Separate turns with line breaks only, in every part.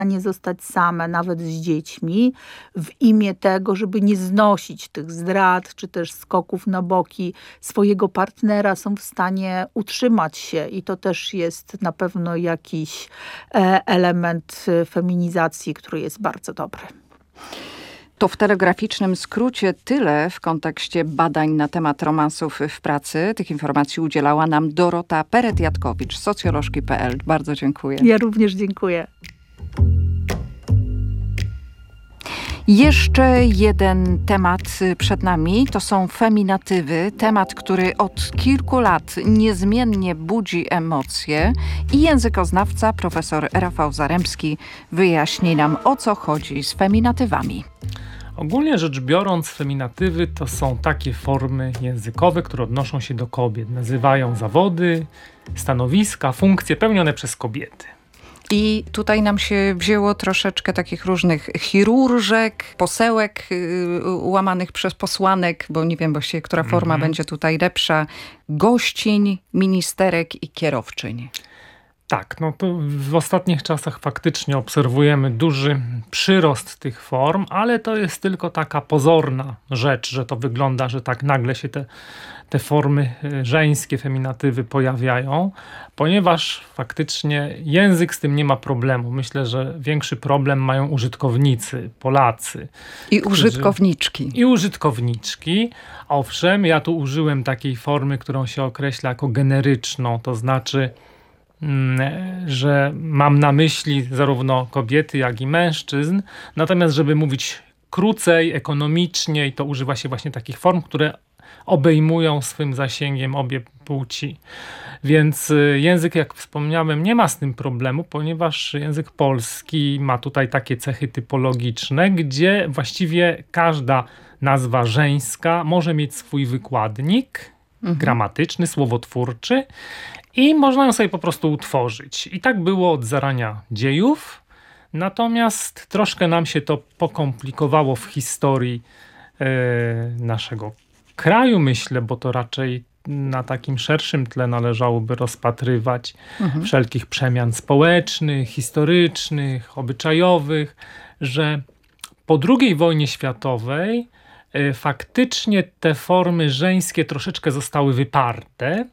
stanie zostać same, nawet z dziećmi, w imię tego, żeby nie znosić tych zdrad, czy też skoków na boki swojego partnera, są w stanie utrzymać się. I to też jest na pewno jakiś element feminizacji, który jest bardzo dobry.
To w telegraficznym skrócie tyle w kontekście badań na temat romansów w pracy. Tych informacji udzielała nam Dorota Peret-Jatkowicz, socjolożki.pl. Bardzo dziękuję.
Ja również dziękuję.
Jeszcze jeden temat przed nami, to są feminatywy. Temat, który od kilku lat niezmiennie budzi emocje i językoznawca profesor Rafał Zaremski wyjaśni nam, o co chodzi z feminatywami.
Ogólnie rzecz biorąc, feminatywy to są takie formy językowe, które odnoszą się do kobiet. Nazywają zawody, stanowiska, funkcje pełnione przez kobiety.
I tutaj nam się wzięło troszeczkę takich różnych chirurżek, posełek łamanych przez posłanek, bo nie wiem właściwie, która forma będzie tutaj lepsza, gościń, ministerek i kierowczyń.
Tak, no to w ostatnich czasach faktycznie obserwujemy duży przyrost tych form, ale to jest tylko taka pozorna rzecz, że to wygląda, że tak nagle się te formy żeńskie, feminatywy pojawiają, ponieważ faktycznie język z tym nie ma problemu. Myślę, że większy problem mają użytkownicy, Polacy.
I użytkowniczki.
I użytkowniczki. Owszem, ja tu użyłem takiej formy, którą się określa jako generyczną, to znaczy że mam na myśli zarówno kobiety, jak i mężczyzn. Natomiast, żeby mówić krócej, ekonomiczniej, to używa się właśnie takich form, które obejmują swym zasięgiem obie płci. Więc język, jak wspomniałem, nie ma z tym problemu, ponieważ język polski ma tutaj takie cechy typologiczne, gdzie właściwie każda nazwa żeńska może mieć swój wykładnik gramatyczny, słowotwórczy i można ją sobie po prostu utworzyć. I tak było od zarania dziejów, natomiast troszkę nam się to pokomplikowało w historii naszego kraju, myślę, bo to raczej na takim szerszym tle należałoby rozpatrywać wszelkich przemian społecznych, historycznych, obyczajowych, że po II wojnie światowej faktycznie te formy żeńskie troszeczkę zostały wyparte.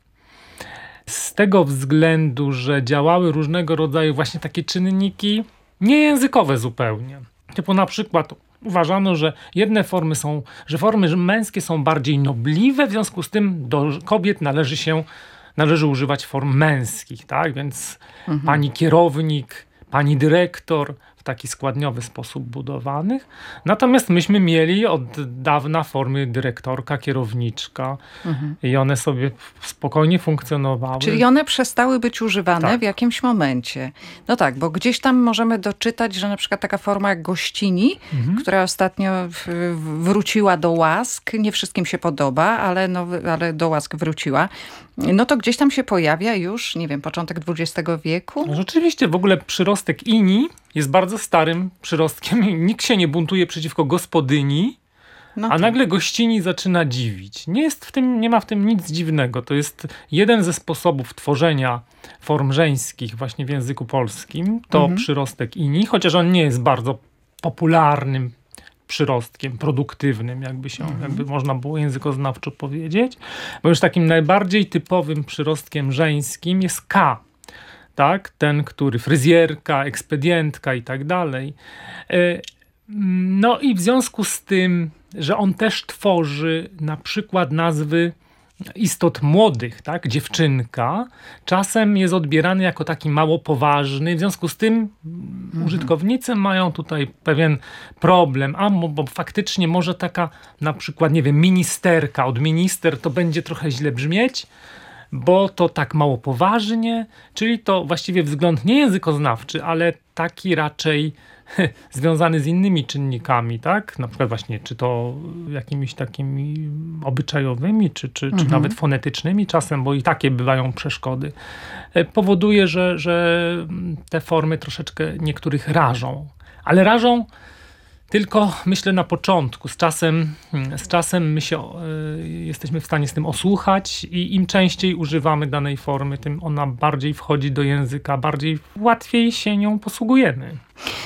Z tego względu, że działały różnego rodzaju właśnie takie czynniki niejęzykowe zupełnie. Typu na przykład uważano, że formy męskie są bardziej nobliwe, w związku z tym do kobiet należy używać form męskich, tak? Więc pani kierownik, pani dyrektor, w taki składniowy sposób budowanych. Natomiast myśmy mieli od dawna formy dyrektorka, kierowniczka i one sobie spokojnie funkcjonowały.
Czyli one przestały być używane
Tak.
w jakimś momencie. No tak, bo gdzieś tam możemy doczytać, że na przykład taka forma jak gościni, która ostatnio wróciła do łask, nie wszystkim się podoba, ale do łask wróciła. No to gdzieś tam się pojawia już, nie wiem, początek XX wieku.
No rzeczywiście w ogóle przyrostek ini jest bardzo starym przyrostkiem. Nikt się nie buntuje przeciwko gospodyni, a nagle gościni zaczyna dziwić. Nie ma w tym nic dziwnego. To jest jeden ze sposobów tworzenia form żeńskich właśnie w języku polskim. To przyrostek ini, chociaż on nie jest bardzo popularnym przyrostkiem, produktywnym, jakby można było językoznawczo powiedzieć. Bo już takim najbardziej typowym przyrostkiem żeńskim jest K. Tak? Ten, który fryzjerka, ekspedientka i tak dalej. No i w związku z tym, że on też tworzy na przykład nazwy istot młodych, tak? Dziewczynka, czasem jest odbierany jako taki mało poważny. W związku z tym użytkownicy mają tutaj pewien problem, bo faktycznie może taka na przykład, nie wiem, ministerka, od minister to będzie trochę źle brzmieć, bo to tak mało poważnie, czyli to właściwie wzgląd nie językoznawczy, ale taki raczej związany z innymi czynnikami, tak? Na przykład właśnie, czy to jakimiś takimi obyczajowymi, czy nawet fonetycznymi czasem, bo i takie bywają przeszkody, powoduje, że te formy troszeczkę niektórych rażą. Ale rażą Tylko myślę na początku, z czasem my się jesteśmy w stanie z tym osłuchać i im częściej używamy danej formy, tym ona bardziej wchodzi do języka, łatwiej się nią posługujemy.